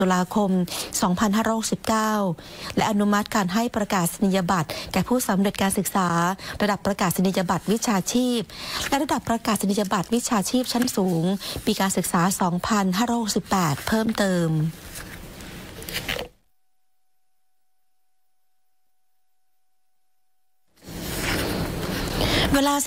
ตุลาคม 2569 และอนุมัติการให้ประกาศนียบัตรแก่ผู้สำเร็จการศึกษาระดับประกาศนียบัตรวิชาชีพและระดับประกาศนียบัตรวิชาชีพชั้นสูงปีการศึกษา 2568 เพิ่มเติมเวลา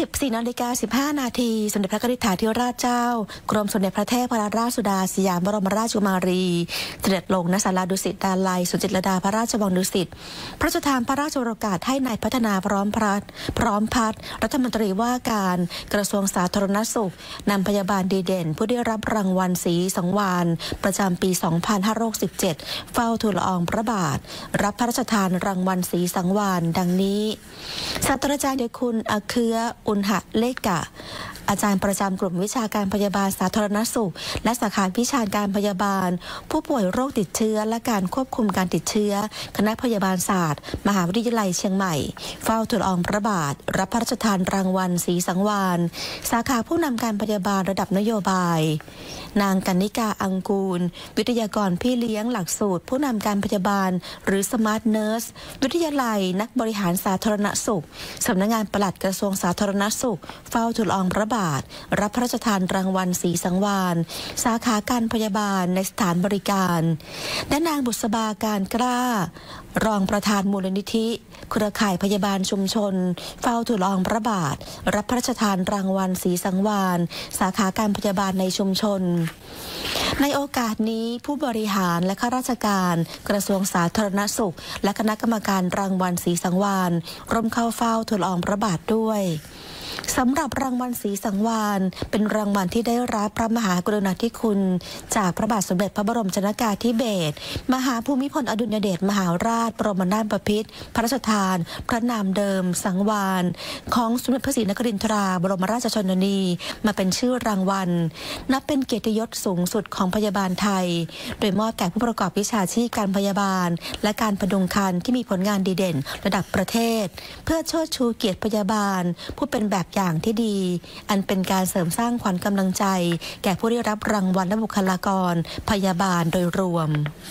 14:15 นาทีสมเด็จพระกนิษฐาธิราชเจ้ากรมสมเด็จพระเทพรัตนราชสุดาสยามบรมราชกุมารีเสด็จลงณศาลาดุสิตดาลัยสวนจิตรลดาพระราชวังดุสิตพระราชทานพระราชโองการให้นายพัฒนาพร้อมพัฒน์รัฐมนตรีว่าการกระทรวงสาธารณสุขนำพยาบาลดีเด่นผู้ได้รับรางวัลศรีสังวาลประจำปี 2567 เฝ้าทูลละอองพระบาทรับพระราชทานรางวัลศรีสังวาลดังนี้ศาสตราจารย์เดชคุณอเคืออุณหเลกะอาจารย์ประจำกลุ่มวิชาการพยาบาลสาธารณสุขและสาขาวิชาการพยาบาลผู้ป่วยโรคติดเชื้อและการควบคุมการติดเชื้อคณะพยาบาลศาสตร์มหาวิทยาลัยเชียงใหม่เฝ้าทูลละอองพระบาทรับพระราชทานรางวัลศรีสังวาลสาขาผู้นำการพยาบาลระดับนโยบายนางกนิกาอังกูลวิทยากรพี่เลี้ยงหลักสูตรผู้นำการพยาบาลหรือสมาร์ทเนิร์สวิทยาลัยนักบริหารสาธารณสุขสำนักงานปลัดกระทรวงสาธารณสุขเฝ้าทูลละอองพระบาทรับพระราชทานรางวัลศรีสังวาลสาขาการพยาบาลในสถานบริการและนางบุษบาการกล้ารองประธานมูลนิธิเครือข่ายพยาบาลชุมชนเฝ้าทูลละอองพระบาทรับพระราชทานรางวัลศรีสังวาลสาขาการพยาบาลในชุมชนในโอกาสนี้ผู้บริหารและข้าราชการกระทรวงสาธารณสุขและคณะกรรมการรางวัลศรีสังวาลร่วมเข้าเฝ้าทูลละอองพระบาทด้วยสำหรับรางวัลศรีสังวาลเป็นรางวัลที่ได้รับพระมหากรุณาธิคุณจากพระบาทสมเด็จพระบรมชนกาธิเบศรมหาภูมิพลอดุลยเดชมหาราชบรมนาถบพิตรพระราชทานพระนามเดิมสังวาลของสมเด็จพระศรีนครินทราบรมราชชนนีมาเป็นชื่อรางวัลนับเป็นเกียรติยศสูงสุดของพยาบาลไทยโดยมอบแก่ผู้ประกอบวิชาชีพการพยาบาลและการพดุงครรภ์ที่มีผลงานดีเด่นระดับประเทศเพื่อเชิดชูเกียรติพยาบาลผู้เป็นแบบอย่างที่ดีอันเป็นการเสริมสร้างขวัญกำลังใจแก่ผู้ได้รับรางวัลและบุคลากรพยาบาลโดยรวม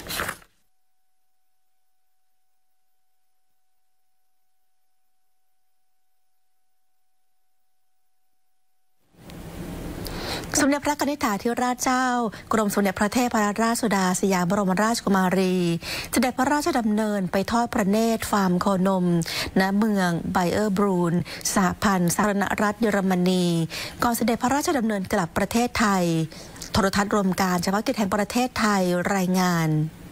สมเด็จพระกนิษฐาธิราชเจ้ากรมสมเด็จพระเทพรัตนราชสุดาสยามบรมราชกุมารีเสด็จพระราชดำเนินไปทอดพระเนตรฟาร์มโคนมณเมืองไบเออร์บรูนสหพันธ์สาธารณรัฐเยอรมนีก่อนเสด็จพระราชดำเนินกลับประเทศไทยโทรทัศน์รวมการเฉพาะกิจแห่งประเทศไทยรายงาน